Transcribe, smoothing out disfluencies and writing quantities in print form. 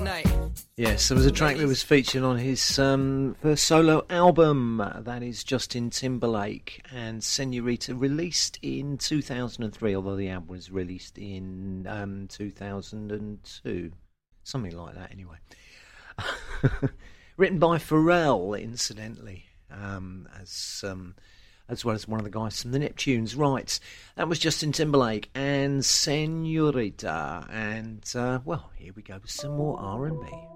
tonight. Yes, there was a track that was featured on his first solo album. That is Justin Timberlake and Señorita, released in 2003, although the album was released in 2002. Something like that, anyway. Written by Pharrell, incidentally, as well as one of the guys from the Neptunes. Right, that was Justin Timberlake and Señorita. And, well, here we go with some more R&B.